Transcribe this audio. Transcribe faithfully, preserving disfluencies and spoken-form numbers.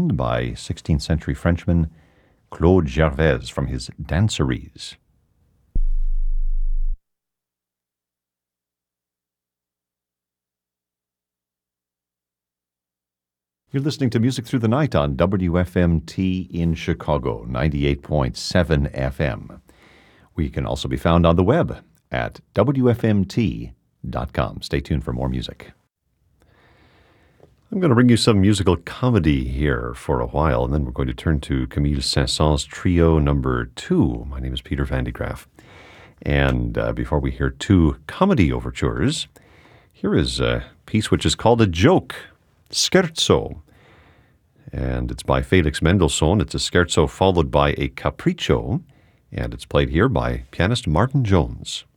Monde by sixteenth century Frenchman Claude Gervais from his Danceries. You're listening to Music Through the Night on W F M T in Chicago, ninety-eight point seven F M. We can also be found on the web at W F M T dot com. Stay tuned for more music. I'm going to bring you some musical comedy here for a while, and then we're going to turn to Camille Saint-Saëns' Trio Number Two. My name is Peter Van de Graaff. And uh, before we hear two comedy overtures, here is a piece which is called a joke. Scherzo, and it's by Felix Mendelssohn. It's a scherzo followed by a capriccio, and it's played here by pianist Martin Jones.